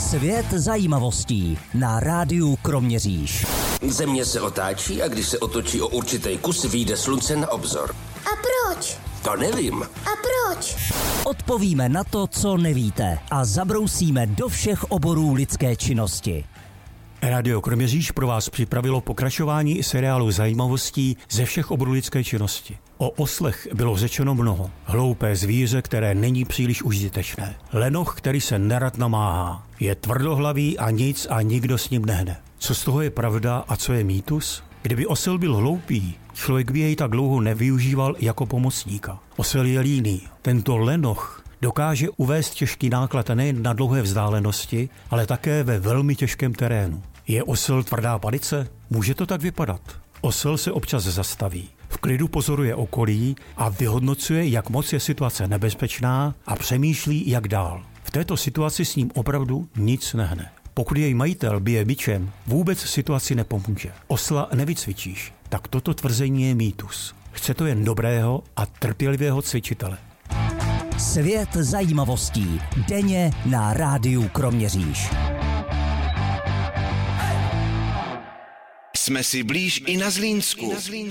Svět zajímavostí na rádiu Kroměříž. Země se otáčí a když se otočí o určitý kus, vyjde slunce na obzor. A proč? To nevím. A proč? Odpovíme na to, co nevíte a zabrousíme do všech oborů lidské činnosti. Rádio Kroměříž pro vás připravilo pokračování seriálu zajímavostí ze všech oborů lidské činnosti. O oslech bylo řečeno mnoho. Hloupé zvíře, které není příliš užitečné. Lenoch, který se nerad namáhá. Je tvrdohlavý a nic a nikdo s ním nehne. Co z toho je pravda a co je mýtus? Kdyby osel byl hloupý, člověk by jej tak dlouho nevyužíval jako pomocníka. Osel je líný. Tento lenoch dokáže uvést těžký náklad nejen na dlouhé vzdálenosti, ale také ve velmi těžkém terénu. Je osel tvrdá palice? Může to tak vypadat. Osel se občas zastaví. V klidu pozoruje okolí a vyhodnocuje, jak moc je situace nebezpečná a přemýšlí, jak dál. V této situaci s ním opravdu nic nehne. Pokud jej majitel bije bičem, vůbec situaci nepomůže. Osla nevycvičíš, tak toto tvrzení je mýtus. Chce to jen dobrého a trpělivého cvičitele. Svět zajímavostí denně na rádiu Kroměříž. Jsme si blíž i na Zlínsku.